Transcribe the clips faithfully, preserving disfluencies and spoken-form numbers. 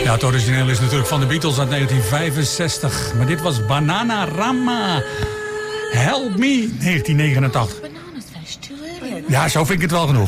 Ja, het origineel is natuurlijk van de Beatles uit negentien vijfenzestig. Maar dit was Bananarama. Help Me, negentien negenentachtig. Ja, zo vind ik het wel genoeg.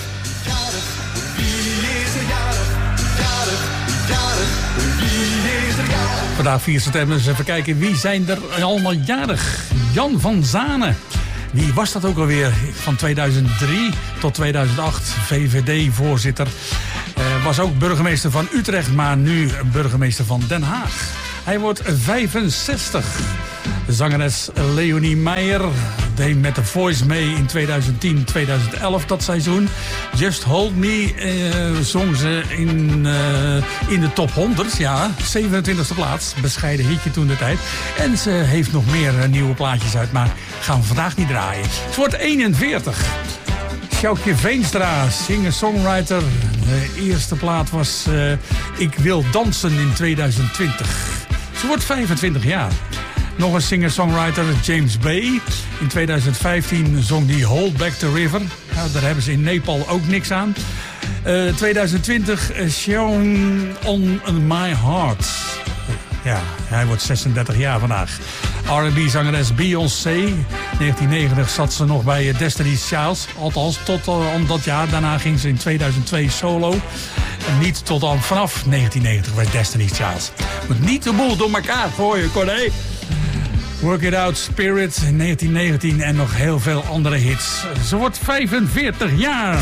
Vandaag vier september, eens even kijken wie zijn er allemaal jarig. Jan van Zanen. Wie was dat ook alweer? Van tweeduizend drie tot tweeduizend acht, V V D-voorzitter. Uh, was ook burgemeester van Utrecht, maar nu burgemeester van Den Haag. Hij wordt vijfenzestig. De zangeres Leonie Meijer deed met The Voice mee in tweeduizend tien tweeduizend elf dat seizoen. Just Hold Me uh, zong ze in, uh, in de top honderd, ja, zevenentwintigste plaats. Bescheiden hitje toen de tijd. En ze heeft nog meer uh, nieuwe plaatjes uit, maar gaan we vandaag niet draaien. Ze wordt eenenveertig. Sjoukje Veenstra, singer-songwriter. De eerste plaat was uh, Ik Wil Dansen in tweeduizend twintig. Ze wordt vijfentwintig jaar. Nog een singer-songwriter, James Bay. In tweeduizend vijftien zong die Hold Back the River. Nou, daar hebben ze in Nepal ook niks aan. Uh, tweeduizend twintig, uh, Sean on My Heart. Ja, hij wordt zesendertig jaar vandaag. R en B-zangeres Beyoncé. negentien negentig zat ze nog bij Destiny's Child. Althans, tot uh, om dat jaar. Daarna ging ze in tweeduizend twee solo. En niet tot dan vanaf negentien negentig bij Destiny's Child. Moet niet de boel door elkaar gooien, Corné. Work It Out, Spirit, negentien negentien en nog heel veel andere hits. Ze wordt vijfenveertig jaar.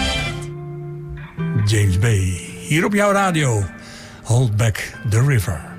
James Bay, hier op jouw radio. Hold Back the River.